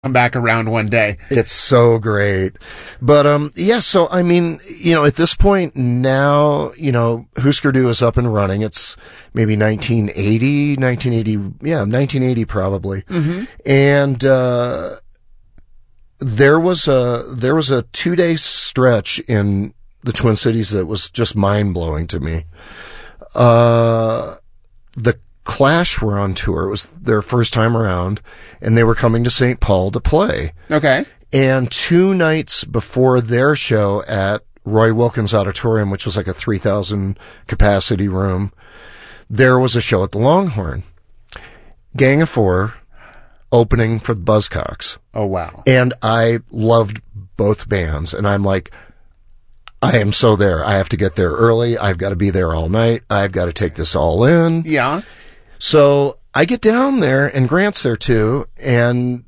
come back around one day. It's so great. But, yeah, so, I mean, at this point now, Husker Du is up and running. It's maybe 1980 probably. Mm-hmm. And, there was a 2-day stretch in the Twin Cities that was just mind-blowing to me. The Clash were on tour. It was their first time around, and they were coming to St. Paul to play. Okay. And 2 nights before their show at Roy Wilkins Auditorium, which was like a 3,000 capacity room, there was a show at the Longhorn. Gang of Four opening for the Buzzcocks. Oh, wow. And I loved both bands, and I'm like, I am so there. I have to get there early. I've got to be there all night. I've got to take this all in. Yeah. So I get down there, and Grant's there too, and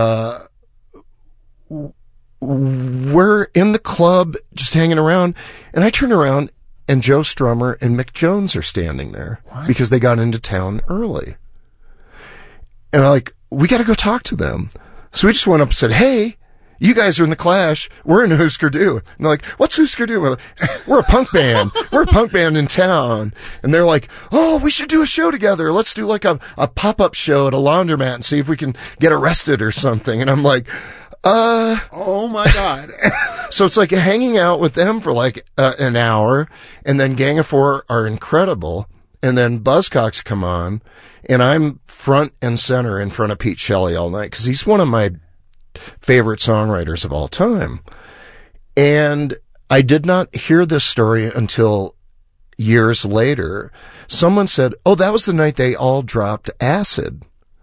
we're in the club just hanging around, and I turn around, and Joe Strummer and Mick Jones are standing there. What? Because they got into town early. And I'm like, we got to go talk to them. So we just went up and said, hey, you guys are in the Clash. We're in Husker Du. And they're like, what's Husker Du? We're like, we're a punk band. We're a punk band in town. And they're like, oh, we should do a show together. Let's do like a pop-up show at a laundromat and see if we can get arrested or something. And I'm like, oh my God. So it's like hanging out with them for like an hour, and then Gang of Four are incredible. And then Buzzcocks come on, and I'm front and center in front of Pete Shelley all night, because he's one of my favorite songwriters of all time. And I did not hear this story until years later. Someone said, oh, that was the night they all dropped acid.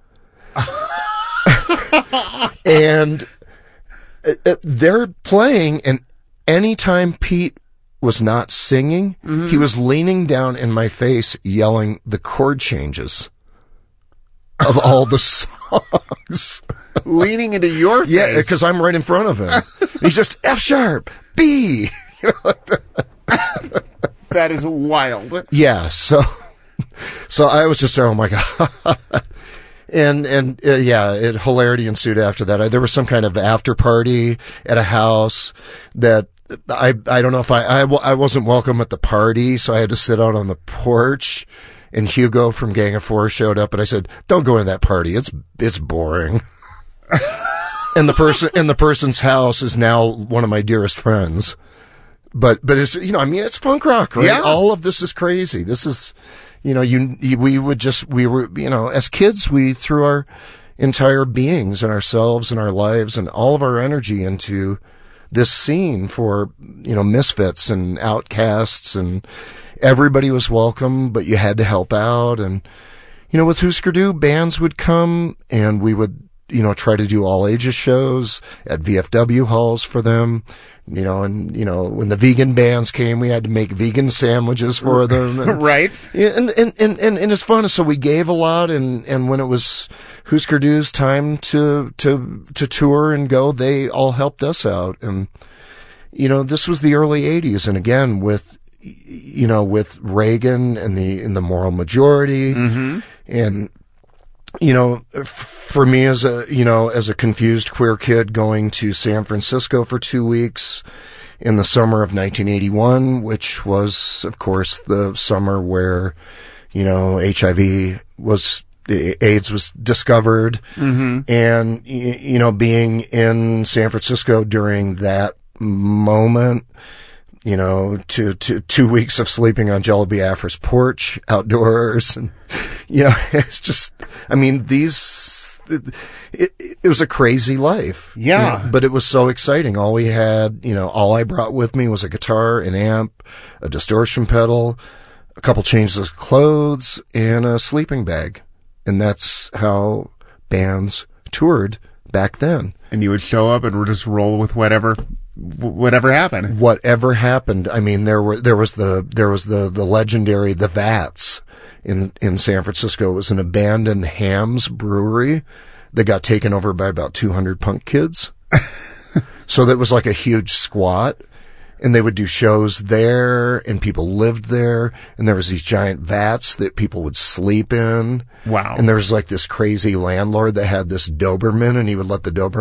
And they're playing, and anytime Pete was not singing, mm-hmm. he was leaning down in my face yelling the chord changes of all the songs. Leaning into your face? Yeah, because I'm right in front of him. He's just F sharp, B. That is wild. Yeah, so I was just, oh my God. And hilarity ensued after that. There was some kind of after party at a house that I don't know if I wasn't welcome at the party, so I had to sit out on the porch. And Hugo from Gang of Four showed up, and I said, "Don't go to that party. It's boring." And the person's house is now one of my dearest friends. But it's, it's punk rock, right? Yeah. All of this is crazy. This is, we were, as kids, we threw our entire beings and ourselves and our lives and all of our energy into this scene for, misfits and outcasts, and everybody was welcome, but you had to help out. And, with Husker Du, bands would come, and we would, try to do all ages shows at VFW halls for them, when the vegan bands came, we had to make vegan sandwiches for them. And, right. And it's fun. So we gave a lot, and when it was Husker Du's time to tour and go, they all helped us out. And, this was the early 80s. And again, with Reagan and the moral majority, mm-hmm. and, for me as a confused queer kid going to San Francisco for 2 weeks in the summer of 1981, which was, of course, the summer where, AIDS was discovered. Mm-hmm. And, being in San Francisco during that moment, to 2 weeks of sleeping on Jello Biafra's porch outdoors. And, it's just, it was a crazy life. Yeah. But it was so exciting. All we had, all I brought with me was a guitar, an amp, a distortion pedal, a couple changes of clothes, and a sleeping bag. And that's how bands toured back then. And you would show up and just roll with whatever happened. Whatever happened. There was the legendary The Vats in San Francisco. It was an abandoned Hams brewery that got taken over by about 200 punk kids. So that was like a huge squat, and they would do shows there, and people lived there, and there was these giant vats that people would sleep in. Wow. And there was like this crazy landlord that had this Doberman, and he would let the Doberman